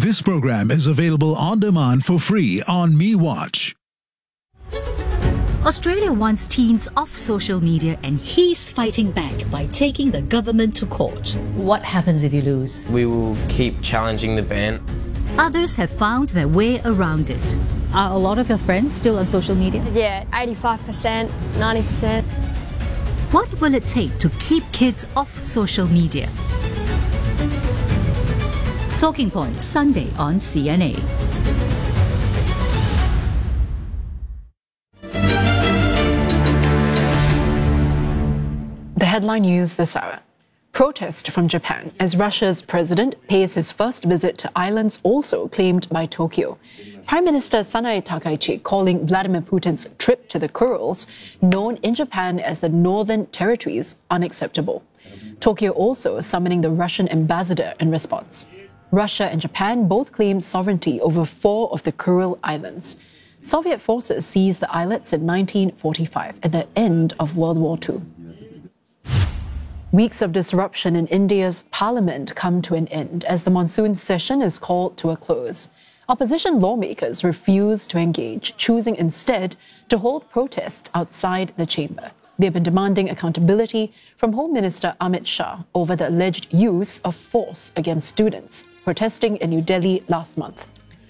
This program is available on demand for free on MeWatch. Australia wants teens off social media and he's fighting back by taking the government to court. What happens if you lose? We will keep challenging the ban. Others have found their way around it. Are a lot of your friends still on social media? Yeah, 85%, 90%. What will it take to keep kids off social media? Talking Points, Sunday on CNA. The headline news this hour. Protest from Japan as Russia's president pays his first visit to islands also claimed by Tokyo. Prime Minister Sanae Takaichi calling Vladimir Putin's trip to the Kurils, known in Japan as the Northern Territories, unacceptable. Tokyo also summoning the Russian ambassador in response. Russia and Japan both claim sovereignty over 4 of the Kuril Islands. Soviet forces seized the islets in 1945 at the end of World War II. Weeks of disruption in India's parliament come to an end as the monsoon session is called to a close. Opposition lawmakers refuse to engage, choosing instead to hold protests outside the chamber. They've been demanding accountability from Home Minister Amit Shah over the alleged use of force against students protesting in New Delhi last month.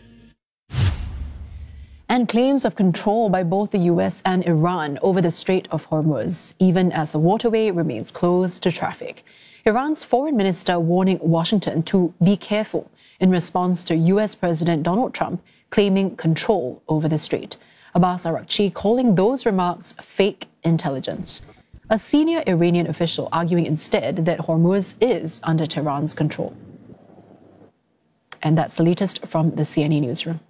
And claims of control by both the US and Iran over the Strait of Hormuz, even as the waterway remains closed to traffic. Iran's foreign minister warning Washington to be careful in response to US President Donald Trump claiming control over the strait. Abbas Araghchi calling those remarks fake intelligence. A senior Iranian official arguing instead that Hormuz is under Tehran's control. And that's the latest from the CNA newsroom.